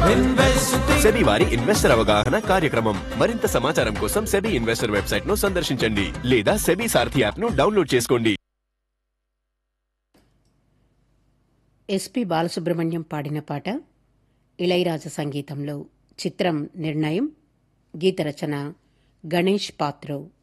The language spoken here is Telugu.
సెబీ వారి ఇన్వెస్టర్ అవగాహన కార్యక్రమం. మరింత సమాచారం కోసం సెబీ ఇన్వెస్టర్ వెబ్సైట్ ను సందర్శించండి లేదా సెబీ సారథి యాప్ ను డౌన్లోడ్ చేసుకోండి. ఎస్పి బాలసుబ్రహ్మణ్యం పాడిన పాట ఇళయరాజా సంగీతంలో. చిత్రం నిర్ణయం. గీత రచన గణేష్ పాత్రో.